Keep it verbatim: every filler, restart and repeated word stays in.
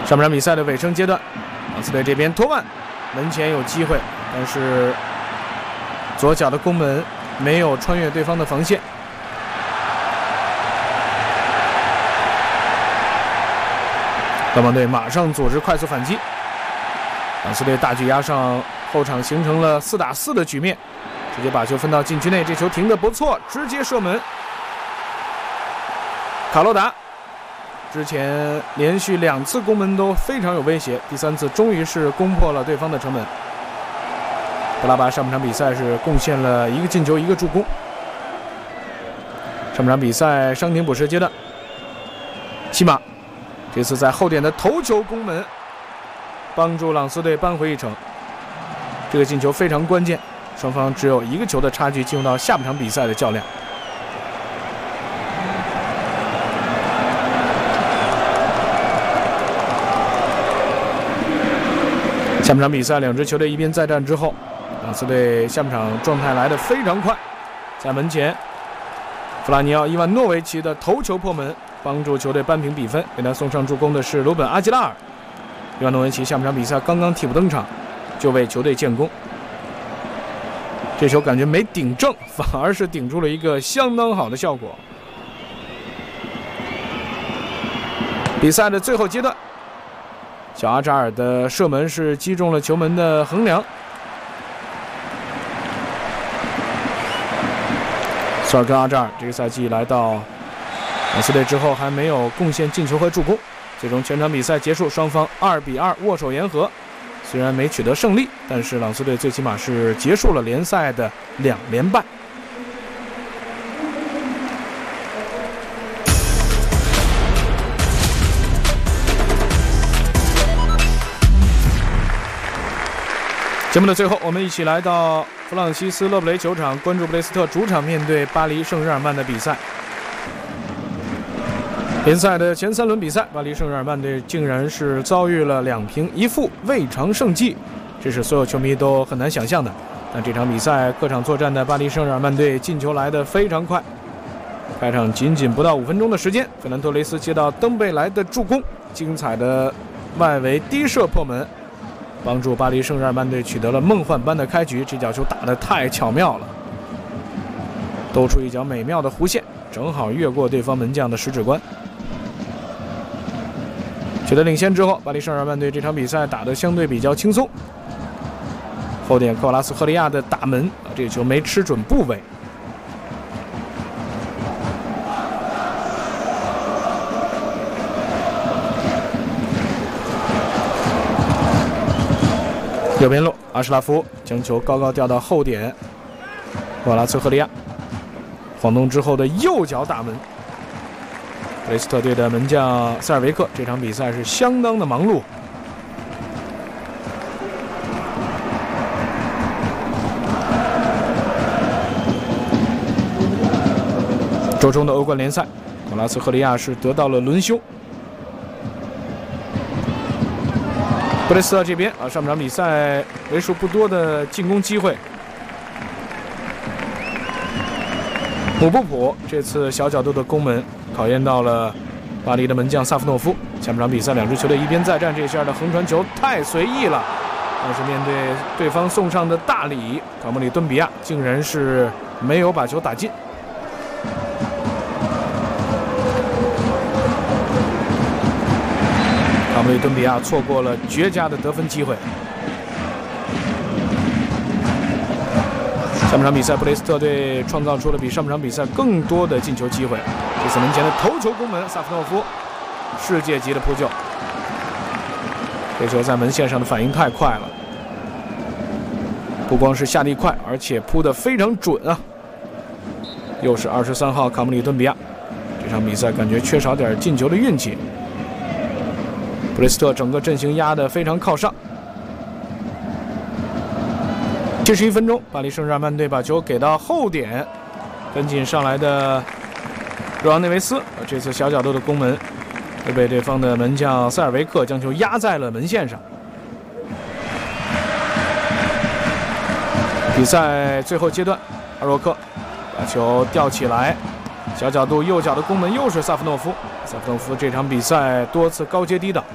上半场比赛的尾声阶段，朗斯队这边托万门前有机会，但是左脚的攻门没有穿越对方的防线。篮网队马上组织快速反击，朗斯队大举压上，后场形成了四打四的局面，直接把球分到禁区内，这球停得不错，直接射门。卡洛达之前连续两次攻门都非常有威胁，第三次终于是攻破了对方的城门。德拉巴上半场比赛是贡献了一个进球一个助攻。上半场比赛伤停补时阶段，西马这次在后点的头球攻门帮助朗斯队扳回一城，这个进球非常关键，双方只有一个球的差距，进入到下半场比赛的较量。下半场比赛两支球队一边再战之后，朗斯队下半场状态来得非常快，在门前弗拉尼奥伊万诺维奇的头球破门帮助球队扳平比分，给他送上助攻的是鲁本阿基拉尔。伊万诺维奇下半场比赛刚刚替补登场，就为球队建功。这球感觉没顶正，反而是顶出了一个相当好的效果。比赛的最后阶段，小阿扎尔的射门是击中了球门的横梁。索尔根阿扎尔这个赛季来到朗斯队之后还没有贡献进球和助攻，最终全场比赛结束，双方二比二握手言和。虽然没取得胜利，但是朗斯队最起码是结束了联赛的两连败。节目的最后，我们一起来到弗朗西斯勒布雷球场，关注布雷斯特主场面对巴黎圣日耳曼的比赛。联赛的前三轮比赛，巴黎圣日耳曼队竟然是遭遇了两平一负，未尝胜绩，这是所有球迷都很难想象的。但这场比赛客场作战的巴黎圣日耳曼队进球来得非常快，开场仅仅不到五分钟的时间，费兰托雷斯接到登贝莱的助攻，精彩的外围低射破门，帮助巴黎圣日耳曼队取得了梦幻般的开局。这脚球打得太巧妙了，兜出一脚美妙的弧线，正好越过对方门将的十指关。取得领先之后，巴黎圣日耳曼队这场比赛打得相对比较轻松。后点科瓦拉斯赫利亚的打门，这个球没吃准部位。右边路，阿什拉夫将球高高吊到后点，科瓦拉斯赫利亚晃动之后的右脚打门。布雷斯特队的门将塞尔维克这场比赛是相当的忙碌。周中的欧冠联赛，科拉斯赫利亚是得到了轮休。布雷斯特这边啊，上半场比赛为数不多的进攻机会。姆布普这次小角度的攻门考验到了巴黎的门将萨夫诺夫。下半场比赛两支球队一边再战，这下的横传球太随意了，但是面对对方送上的大礼，卡莫里敦比亚竟然是没有把球打进。卡莫里敦比亚错过了绝佳的得分机会。下半场比赛，布雷斯特队创造出了比上半场比赛更多的进球机会。这次门前的头球攻门，萨夫诺夫世界级的扑救，这球在门线上的反应太快了，不光是下地快，而且扑得非常准啊！又是二十三号卡姆里敦比亚，这场比赛感觉缺少点进球的运气。布雷斯特整个阵型压得非常靠上。七十一分钟，巴黎圣日耳曼队把球给到后点，跟进上来的若昂内维斯，这次小角度的攻门会被对方的门将塞尔维克将球压在了门线上。比赛最后阶段，阿若克把球吊起来，小角度右脚的攻门又是萨夫诺夫。萨夫诺夫这场比赛多次高接低挡。